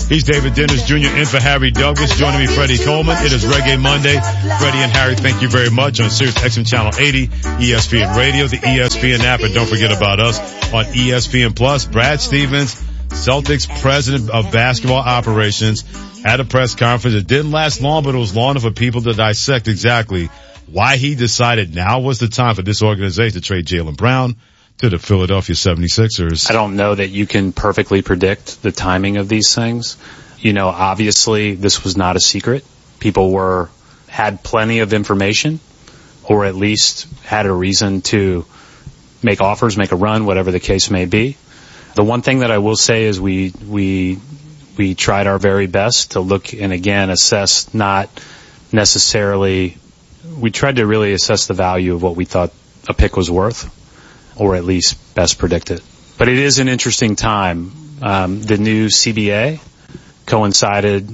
He's David Dennis Jr. in for Harry Douglas. Joining me, Freddie Coleman. It is Reggae Monday. Freddie and Harry, thank you very much on Sirius XM Channel 80, ESPN Radio, the ESPN app, and don't forget about us on ESPN Plus. Brad Stevens, Celtics president of basketball operations, had a press conference. It didn't last long, but it was long enough for people to dissect exactly why he decided now was the time for this organization to trade Jaylen Brown to the Philadelphia 76ers. I don't know that you can perfectly predict the timing of these things. You know, obviously this was not a secret. People had plenty of information, or at least had a reason to make offers, make a run, whatever the case may be. The one thing that I will say is we tried our very best to look and again assess, not necessarily, we tried to really assess the value of what we thought a pick was worth, or at least best predict it. But it is an interesting time. The new CBA coincided,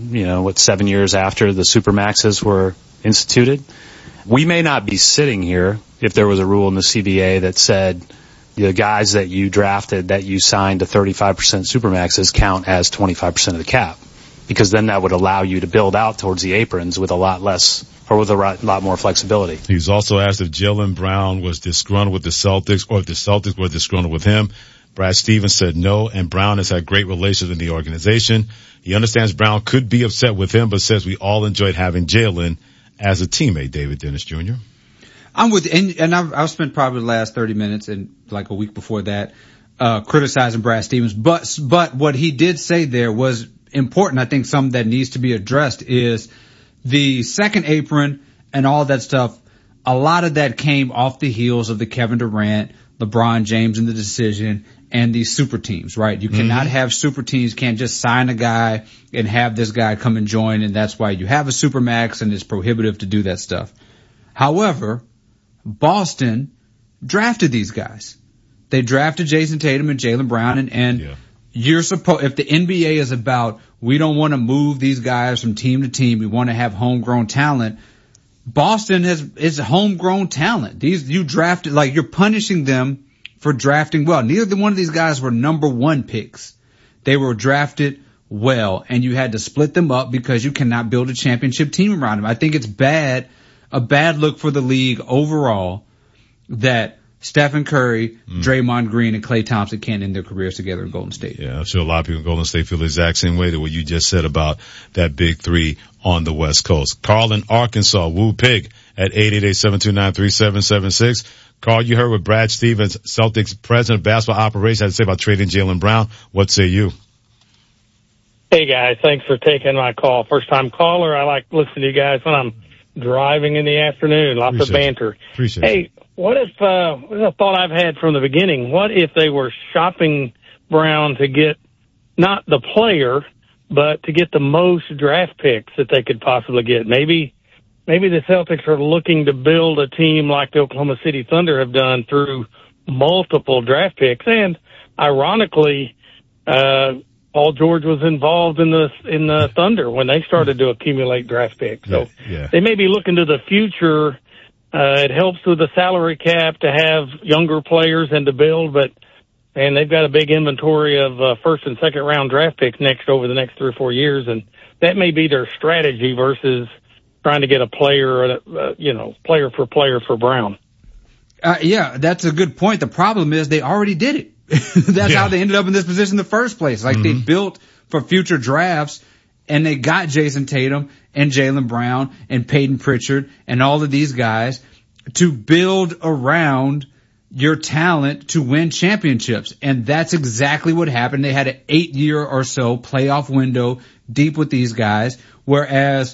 7 years after the Supermaxes were instituted. We may not be sitting here if there was a rule in the CBA that said the guys that you drafted, that you signed to 35% Supermaxes count as 25% of the cap, because then that would allow you to build out towards the aprons with a lot less, or with a lot more flexibility. He's also asked if Jaylen Brown was disgruntled with the Celtics or if the Celtics were disgruntled with him. Brad Stevens said no, and Brown has had great relations in the organization. He understands Brown could be upset with him, but says we all enjoyed having Jaylen as a teammate, David Dennis Jr. I'm with, and I've spent probably the last 30 minutes and like a week before that, criticizing Brad Stevens. But what he did say there was important. I think something that needs to be addressed is the second apron and all that stuff. A lot of that came off the heels of the Kevin Durant, LeBron James and the decision and these super teams, right? You cannot have super teams, can't just sign a guy and have this guy come and join, and that's why you have a supermax and it's prohibitive to do that stuff. However, Boston drafted these guys. They drafted Jason Tatum and Jaylen Brown, and you're supposed, if the NBA is about, we don't want to move these guys from team to team, we want to have homegrown talent. Boston is homegrown talent. You drafted, like, you're punishing them for drafting well. Neither one of these guys were number one picks. They were drafted well, and you had to split them up because you cannot build a championship team around them. I think it's a bad look for the league overall that Stephen Curry, Draymond Green, and Klay Thompson can't end their careers together in Golden State. Yeah, I'm sure a lot of people in Golden State feel the exact same way to what you just said about that big three on the West Coast. Carl in Arkansas, Woo Pig at 888-729-3776. Carl, you heard what Brad Stevens, Celtics president of basketball operations, had to say about trading Jaylen Brown. What say you? Hey, guys. Thanks for taking my call. First-time caller. I like listening to you guys when I'm driving in the afternoon. Lots of banter. Hey, what if, a thought I've had from the beginning, what if they were shopping Brown to get not the player, but to get the most draft picks that they could possibly get? Maybe the Celtics are looking to build a team like the Oklahoma City Thunder have done through multiple draft picks. And ironically, Paul George was involved in the Thunder when they started to accumulate draft picks. So they may be looking to the future. It helps with the salary cap to have younger players and to build, and they've got a big inventory of first and second round draft picks over the next 3 or 4 years, and that may be their strategy versus trying to get a player, player for Brown. Yeah, that's a good point. The problem is they already did it. That's how they ended up in this position in the first place. Like they built for future drafts, and they got Jason Tatum and Jaylen Brown and Peyton Pritchard and all of these guys to build around your talent to win championships. And that's exactly what happened. They had an 8-year or so playoff window deep with these guys, whereas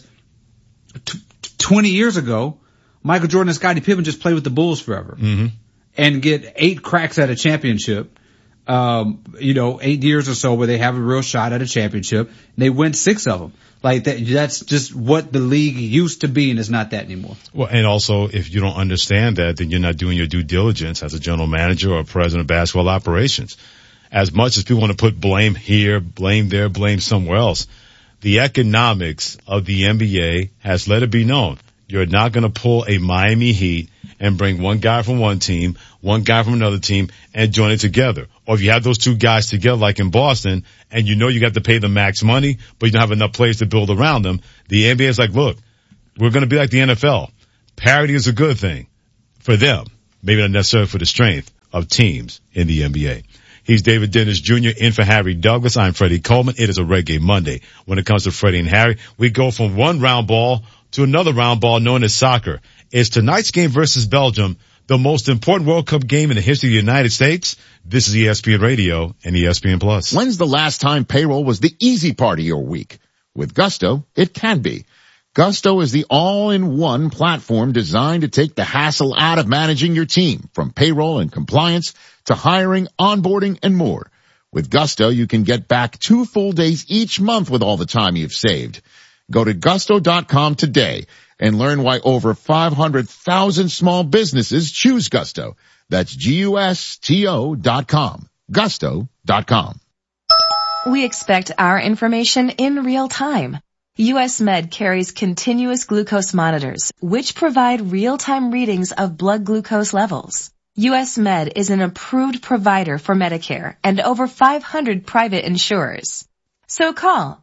20 years ago, Michael Jordan and Scottie Pippen just played with the Bulls forever and get 8 cracks at a championship. 8 years or so where they have a real shot at a championship. They win 6 of them. Like that's just what the league used to be, and it's not that anymore. Well, and also if you don't understand that, then you're not doing your due diligence as a general manager or president of basketball operations. As much as people want to put blame here, blame there, blame somewhere else, the economics of the NBA has let it be known. You're not going to pull a Miami Heat and bring one guy from one team, one guy from another team, and join it together. or if you have those two guys together like in Boston and you know you got to pay them max money, but you don't have enough players to build around them, the NBA is like, look, we're going to be like the NFL. Parity is a good thing for them, maybe not necessarily for the strength of teams in the NBA. He's David Dennis Jr. in for Harry Douglas. I'm Freddie Coleman. It is a Reggae Monday. When it comes to Freddie and Harry, we go from one round ball to another round ball known as soccer. Is tonight's game versus Belgium the most important World Cup game in the history of the United States? This is ESPN Radio and ESPN Plus. When's the last time payroll was the easy part of your week? With Gusto, it can be. Gusto is the all-in-one platform designed to take the hassle out of managing your team, from payroll and compliance to hiring, onboarding, and more. With Gusto, you can get back 2 full days each month with all the time you've saved. Go to gusto.com today and learn why over 500,000 small businesses choose Gusto. That's GUSTO.com. Gusto.com. We expect our information in real time. US Med carries continuous glucose monitors, which provide real-time readings of blood glucose levels. US Med is an approved provider for Medicare and over 500 private insurers. So call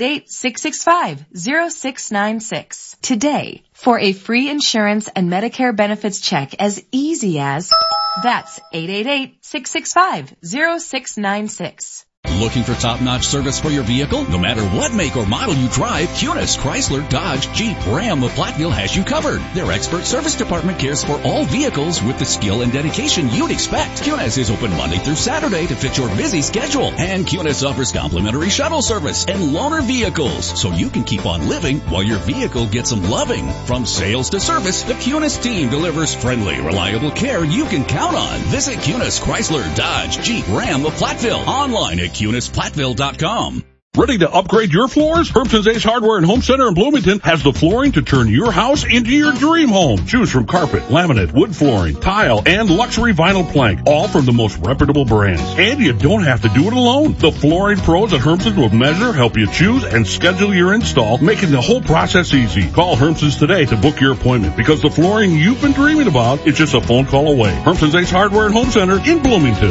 888-665-0696 today for a free insurance and Medicare benefits check as easy as, that's 888-665-0696. Looking for top-notch service for your vehicle? No matter what make or model you drive, Cunis, Chrysler, Dodge, Jeep, Ram of Platteville has you covered. Their expert service department cares for all vehicles with the skill and dedication you'd expect. Cunis is open Monday through Saturday to fit your busy schedule. And Cunis offers complimentary shuttle service and loaner vehicles, so you can keep on living while your vehicle gets some loving. From sales to service, the Cunis team delivers friendly, reliable care you can count on. Visit Cunis, Chrysler, Dodge, Jeep, Ram of Platteville. Online at CunisPlatteville.com. Ready to upgrade your floors? Hermson's Ace Hardware and Home Center in Bloomington has the flooring to turn your house into your dream home. Choose from carpet, laminate, wood flooring, tile, and luxury vinyl plank, all from the most reputable brands. And you don't have to do it alone. The flooring pros at Hermson's will measure, help you choose, and schedule your install, making the whole process easy. Call Hermson's today to book your appointment, because the flooring you've been dreaming about is just a phone call away. Hermson's Ace Hardware and Home Center in Bloomington.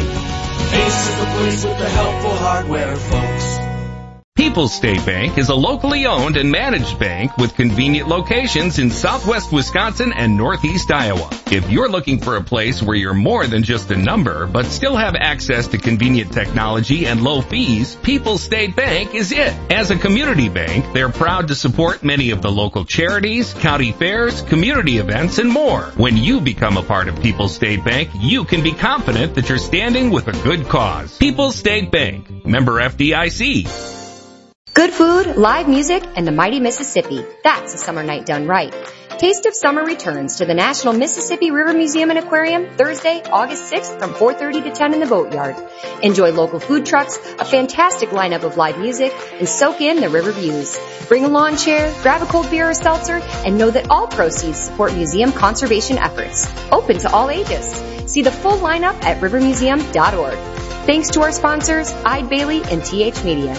Ace is the place with the helpful hardware, folks. People's State Bank is a locally owned and managed bank with convenient locations in southwest Wisconsin and northeast Iowa. If you're looking for a place where you're more than just a number, but still have access to convenient technology and low fees, People's State Bank is it. As a community bank, they're proud to support many of the local charities, county fairs, community events, and more. When you become a part of People's State Bank, you can be confident that you're standing with a good cause. People's State Bank, member FDIC. Good food, live music, and the mighty Mississippi. That's a summer night done right. Taste of Summer returns to the National Mississippi River Museum and Aquarium Thursday, August 6th from 4:30 to 10 in the Boatyard. Enjoy local food trucks, a fantastic lineup of live music, and soak in the river views. Bring a lawn chair, grab a cold beer or seltzer, and know that all proceeds support museum conservation efforts. Open to all ages. See the full lineup at rivermuseum.org. Thanks to our sponsors, Eide Bailey and TH Media.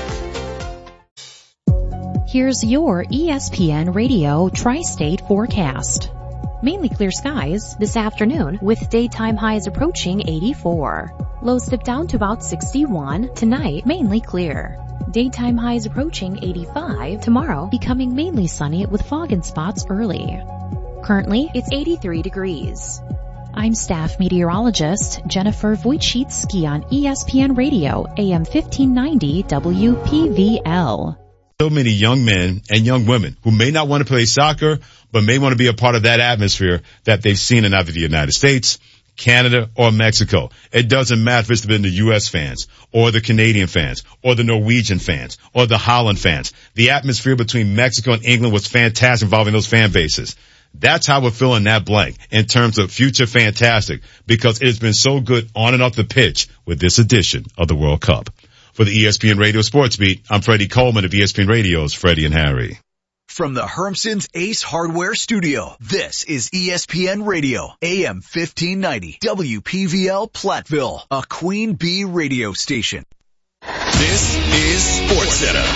Here's your ESPN Radio Tri-State forecast. Mainly clear skies this afternoon with daytime highs approaching 84. Lows dip down to about 61. Tonight, mainly clear. Daytime highs approaching 85. Tomorrow, becoming mainly sunny with fog in spots early. Currently, it's 83 degrees. I'm staff meteorologist Jennifer Wojcicki on ESPN Radio, AM 1590 WPVL. So many young men and young women who may not want to play soccer, but may want to be a part of that atmosphere that they've seen in either the United States, Canada, or Mexico. It doesn't matter if it's been the U.S. fans, or the Canadian fans, or the Norwegian fans, or the Holland fans. The atmosphere between Mexico and England was fantastic involving those fan bases. That's how we're filling that blank in terms of future fantastic, because it has been so good on and off the pitch with this edition of the World Cup. For the ESPN Radio Sports Beat, I'm Freddie Coleman of ESPN Radio's Freddie and Harry. From the Hermson's Ace Hardware Studio, this is ESPN Radio, AM 1590, WPVL Platteville, a Queen Bee radio station. This is SportsCenter.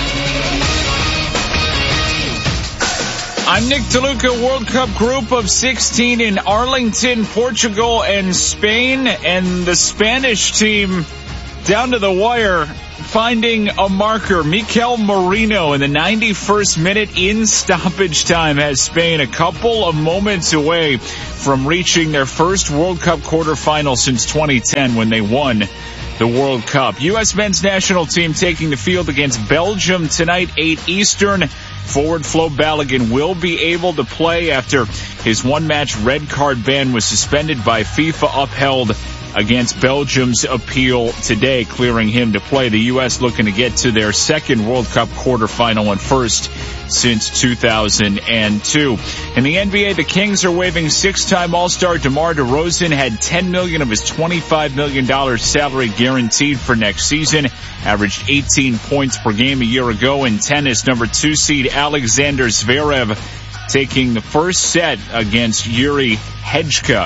I'm Nick DeLuca, World Cup Group of 16 in Arlington, Portugal, and Spain, and the Spanish team down to the wire, finding a marker. Mikel Merino in the 91st minute in stoppage time has Spain a couple of moments away from reaching their first World Cup quarterfinal since 2010 when they won the World Cup. U.S. men's national team taking the field against Belgium tonight, 8 Eastern. Forward Flo Balogun will be able to play after his one-match red card ban was suspended by FIFA, upheld against Belgium's appeal today, clearing him to play. The U.S. looking to get to their second World Cup quarterfinal and first since 2002. In the NBA, the Kings are waiving 6-time All-Star DeMar DeRozan, had $10 million of his $25 million salary guaranteed for next season, averaged 18 points per game a year ago. In tennis, number 2 seed Alexander Zverev taking the first set against Yuri Hedgka.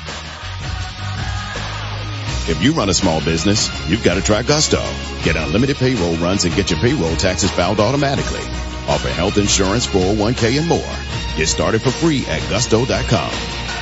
If you run a small business, you've got to try Gusto. Get unlimited payroll runs and get your payroll taxes filed automatically. Offer health insurance, 401k, and more. Get started for free at gusto.com.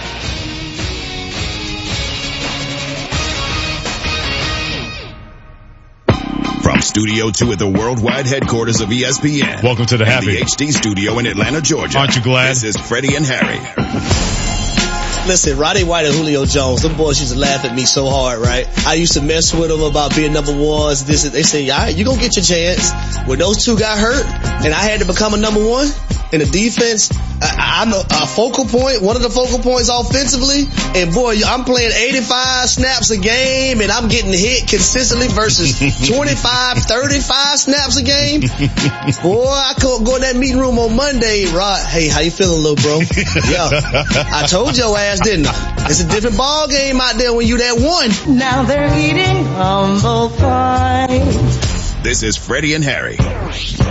From Studio 2 at the worldwide headquarters of ESPN. Welcome to the Happy HD studio in Atlanta, Georgia. Aren't you glad? This is Freddie and Harry. Listen, Roddy White and Julio Jones, them boys used to laugh at me so hard, right? I used to mess with them about being number ones. They say, all right, you gonna get your chance. When those two got hurt and I had to become a number one in the defense, I'm a focal point, one of the focal points offensively. And boy, I'm playing 85 snaps a game and I'm getting hit consistently versus 25, 35 snaps a game. Boy, I couldn't go in that meeting room on Monday. Rod, hey, how you feeling, little bro? Yeah, I told your ass, didn't I? It's a different ball game out there when you that one. Now they're eating humble pie. This is Freddie and Harry.